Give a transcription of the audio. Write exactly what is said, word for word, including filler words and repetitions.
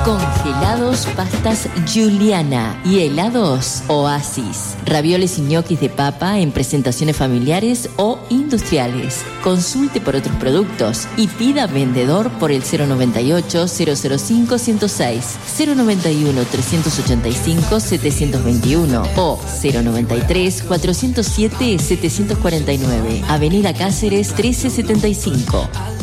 Congelados pastas Juliana y helados Oasis. Ravioles y ñoquis de papa en presentaciones familiares o industriales. Consulte por otros productos y pida vendedor por el cero noventa y ocho, cero cero cinco, ciento seis, cero noventa y uno, trescientos ochenta y cinco, setecientos veintiuno o cero noventa y tres, cuatrocientos siete, setecientos cuarenta y nueve. Avenida Cáceres trece setenta y cinco.